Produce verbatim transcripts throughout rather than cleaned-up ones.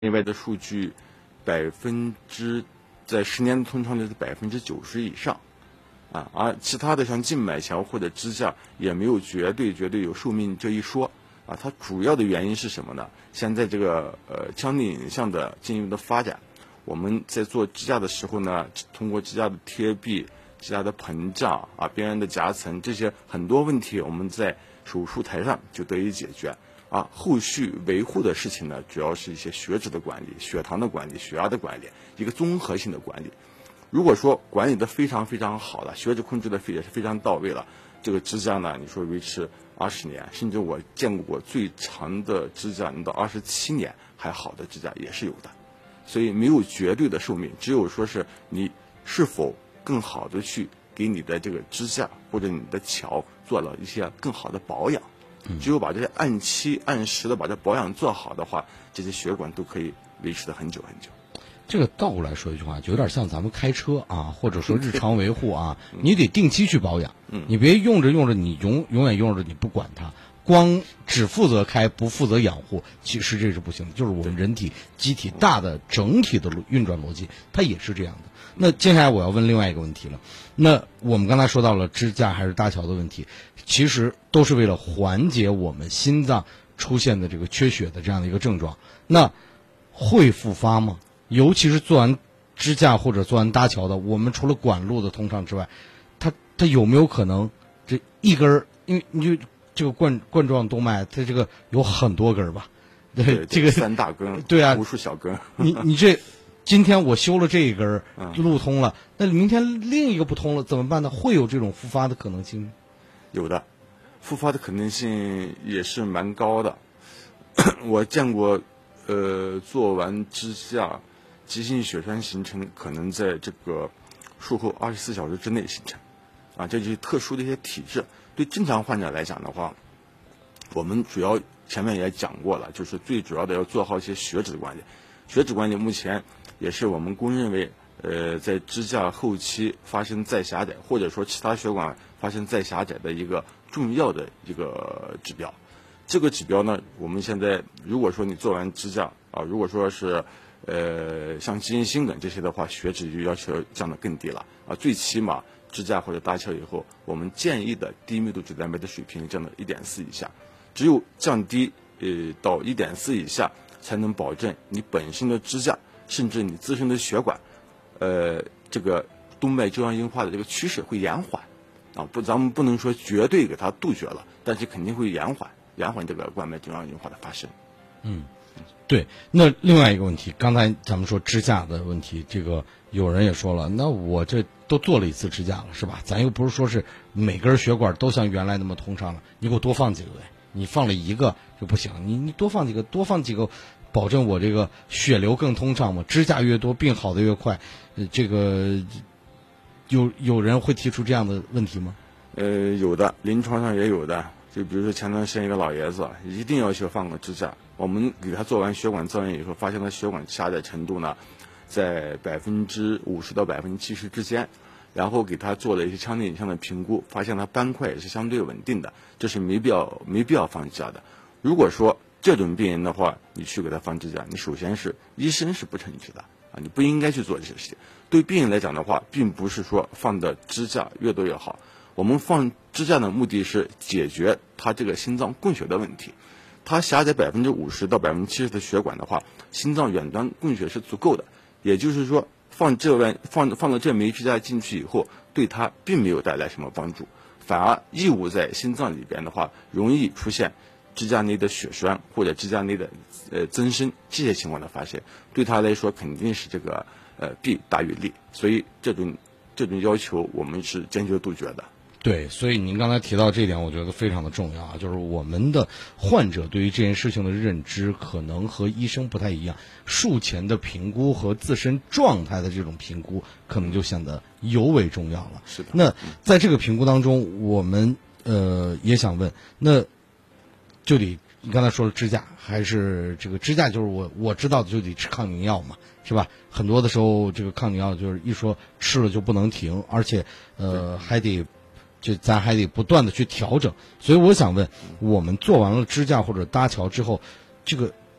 内外的数据，百分之在十年通畅率是百分之九十以上，啊，而其他的像静脉桥或者支架也没有绝对绝对有寿命这一说，啊，它主要的原因是什么呢？现在这个呃腔内影像的进一步的发展，我们在做支架的时候呢，通过支架的贴壁、支架的膨胀啊、边缘的夹层这些很多问题，我们在手术台上就得以解决。啊，后续维护的事情呢，主要是一些血脂的管理、血糖的管理、血压的管理，一个综合性的管理。如果说管理的非常非常好了，血脂控制的也是非常到位了，这个支架呢，你说维持二十年，甚至我见过最长的支架能到二十七年还好的支架也是有的。所以没有绝对的寿命，只有说是你是否更好的去给你的这个支架或者你的桥做了一些更好的保养。只有把这些按期按时的把这保养做好的话，这些血管都可以维持的很久很久。 这个倒过来说一句话，就有点像咱们开车啊，或者说日常维护啊，你得定期去保养。嗯，你别用着用着你永永远用着你不管它，光只负责开不负责养护，其实这是不行的。就是我们人体机体大的整体的运转逻辑，它也是这样的。那接下来我要问另外一个问题了，那我们刚才说到了支架还是搭桥的问题，其实都是为了缓解我们心脏出现的这个缺血的这样的一个症状。那会复发吗？尤其是做完支架或者做完搭桥的，我们除了管路的通畅之外，它它有没有可能这一根儿，因为你就这个冠冠状动脉，它这个有很多根儿吧？ 对， 这个三大根， 对啊， 无数小根。 你你这。今天我修了这一根路通了，那明天另一个不通了怎么办呢？会有这种复发的可能性吗？ 有的，复发的可能性也是蛮高的。我见过，呃，做完支架，急性血栓形成可能在这个术后二十四小时之内形成，啊，这就是特殊的一些体质。对正常患者来讲的话，我们主要前面也讲过了，就是最主要的要做好一些血脂管理。血脂管理目前也是我们公认为，呃，在支架后期发生再狭窄，或者说其他血管发生再狭窄的一个重要的一个指标。这个指标呢，我们现在如果说你做完支架啊，如果说是呃像急性心梗这些的话，血脂就要求降得更低了啊。最起码支架或者搭桥以后，我们建议的低密度脂蛋白的水平降到一点四以下，只有降低呃到一点四以下，才能保证你本身的支架，甚至你自身的血管，呃，这个动脉粥样硬化的这个趋势会延缓，啊，不，咱们不能说绝对给它杜绝了，但是肯定会延缓，延缓这个冠脉粥样硬化的发生。 嗯，对。那另外一个问题，刚才咱们说支架的问题，这个有人也说了，那我这都做了一次支架了，是吧？咱又不是说是每根血管都像原来那么通畅了，你给我多放几个呗。你放了一个就不行，你你多放几个，多放几个，保证我这个血流更通畅嘛。支架越多，病好的越快。呃，这个有有人会提出这样的问题吗？ 呃，有的，临床上也有的。就比如说前段时间一个老爷子，一定要求放个支架，我们给他做完血管造影以后，发现他血管狭窄程度呢，在百分之五十到百分之七十之间。然后给他做了一些腔内影像的评估，发现他斑块也是相对稳定的，这是没必要没必要放支架的。如果说这种病人的话，你去给他放支架，你首先是医生是不称职的啊，你不应该去做这些事情。对病人来讲的话，并不是说放的支架越多越好，我们放支架的目的是解决他这个心脏供血的问题。他狭窄百分之五十到百分之七十的血管的话，心脏远端供血是足够的，也就是说。放这万放放了这枚支架进去以后，对它并没有带来什么帮助，反而异物在心脏里边的话，容易出现支架内的血栓或者支架内的呃增生这些情况的发生，对他来说肯定是这个呃弊大于利，所以这种这种要求我们是坚决杜绝的。 对，所以您刚才提到这一点，我觉得非常的重要啊，就是我们的患者对于这件事情的认知可能和医生不太一样，术前的评估和自身状态的这种评估可能就显得尤为重要了。 是的。 那在这个评估当中，我们呃也想问，那就得你刚才说了支架，还是这个支架就是我我知道的就得吃抗凝药嘛，是吧？很多的时候这个抗凝药就是一说吃了就不能停，而且呃还得。就咱还得不断的去调整，所以我想问，我们做完了支架或者搭桥之后，这个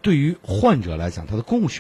对于患者来讲，他的供血